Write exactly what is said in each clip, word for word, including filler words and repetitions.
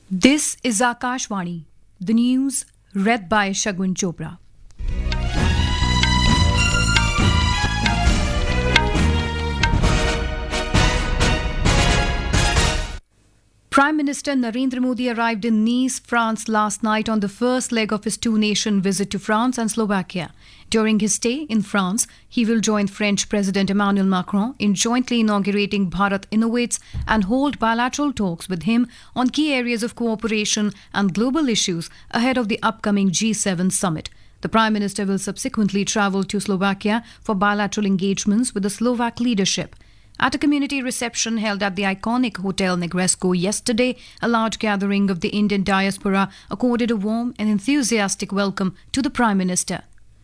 This is Akashvani, the news read by Shagun Chopra. Prime Minister Narendra Modi arrived in Nice, France last night on the first leg of his two-nation visit to France and Slovakia. During his stay in France, he will join French President Emmanuel Macron in jointly inaugurating Bharat Innovates and hold bilateral talks with him on key areas of cooperation and global issues ahead of the upcoming G seven summit. The Prime Minister will subsequently travel to Slovakia for bilateral engagements with the Slovak leadership. At a community reception held at the iconic Hotel Negresco yesterday, a large gathering of the Indian diaspora accorded a warm and enthusiastic welcome to the Prime Minister.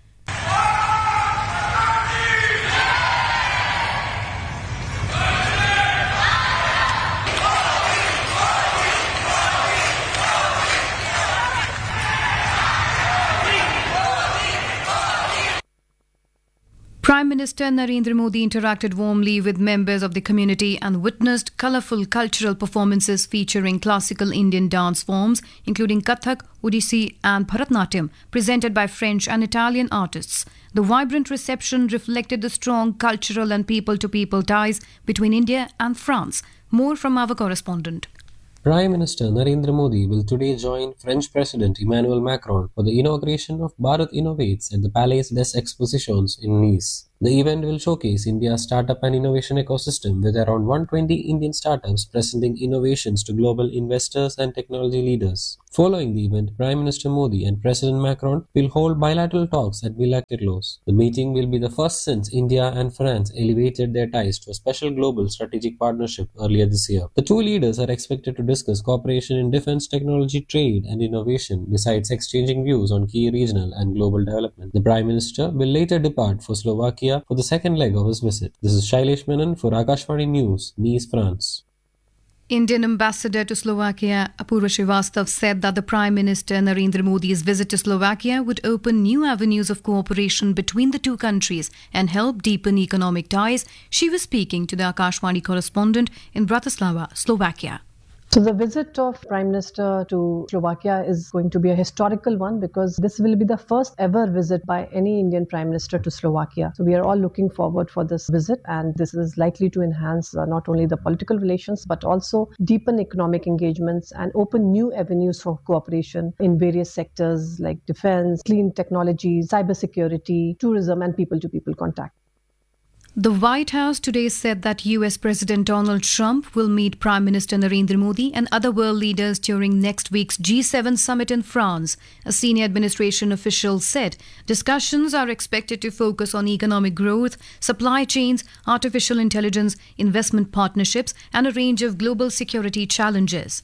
Prime Minister Narendra Modi interacted warmly with members of the community and witnessed colourful cultural performances featuring classical Indian dance forms, including Kathak, Odissi and Bharatnatyam, presented by French and Italian artists. The vibrant reception reflected the strong cultural and people-to-people ties between India and France. More from our correspondent. Prime Minister Narendra Modi will today join French President Emmanuel Macron for the inauguration of Bharat Innovates at the Palais des Expositions in Nice. The event will showcase India's startup and innovation ecosystem with around one hundred twenty Indian startups presenting innovations to global investors and technology leaders. Following the event, Prime Minister Modi and President Macron will hold bilateral talks at Villa Kirlos. The meeting will be the first since India and France elevated their ties to a special global strategic partnership earlier this year. The two leaders are expected to discuss cooperation in defense technology, trade and innovation, besides exchanging views on key regional and global development. The Prime Minister will later depart for Slovakia for the second leg of his visit. This is Shailesh Menon for Akashvani News, Nice, France. Indian ambassador to Slovakia, Apurva Srivastav, said that the Prime Minister Narendra Modi's visit to Slovakia would open new avenues of cooperation between the two countries and help deepen economic ties. She was speaking to the Akashvani correspondent in Bratislava, Slovakia. So the visit of Prime Minister to Slovakia is going to be a historical one because this will be the first ever visit by any Indian Prime Minister to Slovakia. So we are all looking forward for this visit, and this is likely to enhance uh, not only the political relations but also deepen economic engagements and open new avenues for cooperation in various sectors like defense, clean technology, cybersecurity, tourism and people-to-people contact. The White House today said that U S President Donald Trump will meet Prime Minister Narendra Modi and other world leaders during next week's G seven summit in France. A senior administration official said discussions are expected to focus on economic growth, supply chains, artificial intelligence, investment partnerships, and a range of global security challenges.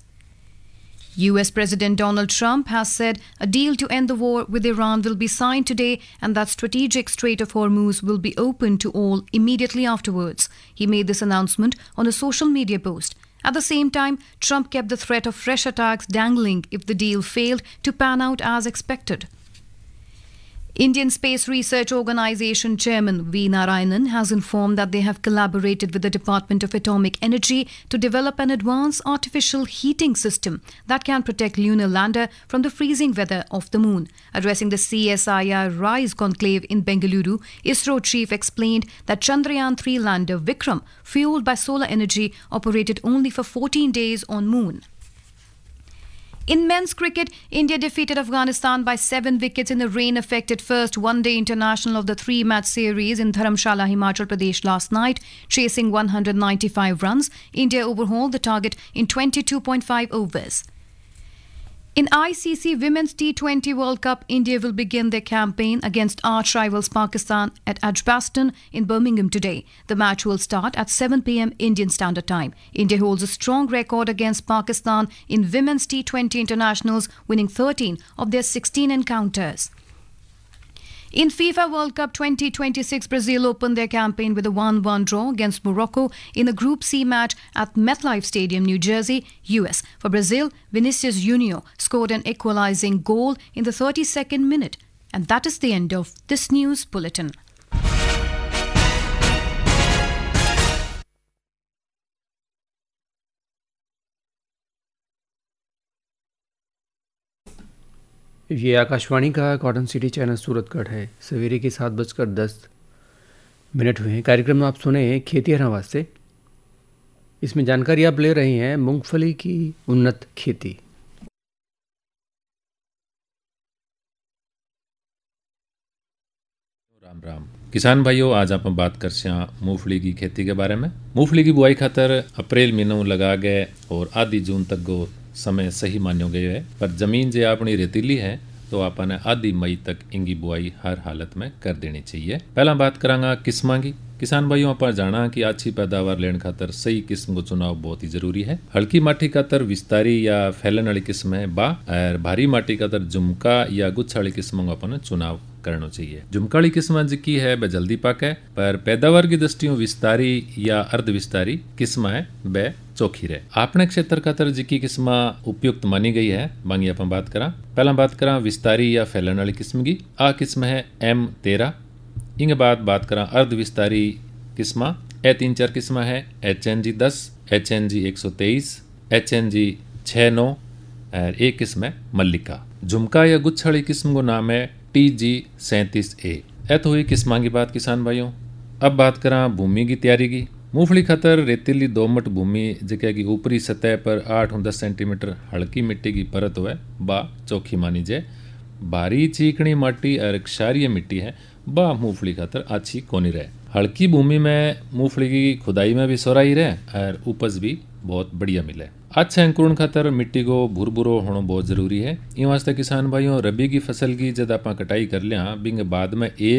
U S President Donald Trump has said a deal to end the war with Iran will be signed today and that strategic Strait of Hormuz will be open to all immediately afterwards. He made this announcement on a social media post. At the same time, Trump kept the threat of fresh attacks dangling if the deal failed to pan out as expected. Indian Space Research Organisation Chairman V. Narayanan has informed that they have collaborated with the Department of Atomic Energy to develop an advanced artificial heating system that can protect lunar lander from the freezing weather of the moon. Addressing the C S I R RISE conclave in Bengaluru, ISRO chief explained that Chandrayaan three lander Vikram, fueled by solar energy, operated only for fourteen days on moon. In men's cricket, India defeated Afghanistan by seven wickets in the rain-affected first one-day international of the three-match series in Dharamshala, Himachal Pradesh last night. Chasing one hundred ninety-five runs, India overhauled the target in twenty-two point five overs. In I C C Women's T twenty World Cup, India will begin their campaign against arch rivals Pakistan at Edgbaston in Birmingham today. The match will start at seven p.m. Indian Standard Time. India holds a strong record against Pakistan in Women's T twenty internationals, winning thirteen of their sixteen encounters. In FIFA World Cup twenty twenty-six, Brazil opened their campaign with a one one draw against Morocco in a Group C match at MetLife Stadium, New Jersey, U S. For Brazil, Vinicius Junior scored an equalizing goal in the thirty-second minute. And that is the end of this news bulletin. ये आकाशवाणी का cotton city channel Suratgarh है। सवेरे के सात बजकर दस minute हुए हैं। कार्यक्रम में आप सुने खेती आवाज़ से। इसमें जानकारी आप ले रहे हैं मूंगफली की उन्नत खेती। राम राम किसान भाइयों, आज आप बात कर से मूंगफली की खेती के बारे में। मूंगफली की बुआई खातर अप्रैल महीनों लगा गए और आधी जून तक गो समय सही मान्यो गयो है। पर जमीन जे अपनी रेतीली है तो आपने आधी मई तक इंगी बुआई हर हालत में कर देनी चाहिए। पहला बात करांगा किस्मां की। किसान भाइयों आप जाना कि अच्छी पैदावार लेने खातर सही किस्म को चुनाव बहुत ही जरूरी है। हल्की माटी खातर विस्तारी या फैलन वाली किस्म है बा, और भारी माटी खातर झुमका या गुच्छा वाली किस्मों का अपन चुनाव करना चाहिए। झुमकाड़ी किस्म जिकी है वह जल्दी पाके, पर पैदावार की दृष्टियों विस्तारी या अर्ध विस्तारी किस्म है वह चौखी रहे। आपने क्षेत्र खातर जिकी किस्म उपयुक्त मानी गई है बांगी अपन बात करा। पहला बात करा विस्तारी या फैलन वाली किस्म की। आ किस्म है एम तेरह। इंगे बाद बात करा अर्ध विस्तारी किस्म। ए तीन चार किस्म है एच एन जी दस, एच एन जी एक सौ तेईस, एच एन जी छः नौ और एक किस्म है मल्लिका। झुमका या गुच्छाड़ी किस्म को नाम है टी जी सैंतीस ए। ए तो हुई किस्मां की बात किसान भाइयों। अब बात करा भूमि की तैयारी की। मूंगफली खातर रेतीली दोमट भूमि जगह की ऊपरी सतह पर आठ दस सेंटीमीटर हल्की मिट्टी की परत हुए बा चौखी मानी जाए। भारी चीकनी माटी और क्षारीय मिट्टी है बा मूंगफली खातर अच्छी कोनी रहे। हल्की भूमि में मूंगफली की खुदाई में भी सोराई रहे और उपज भी बहुत बढ़िया मिले। अच्छा अंकुरण खातर मिट्टी को भुरभुरो होना बहुत जरूरी है। इन वास्ते किसान भाइयों रबी की फसल की जब आप कटाई कर लिया बिंग बाद में एक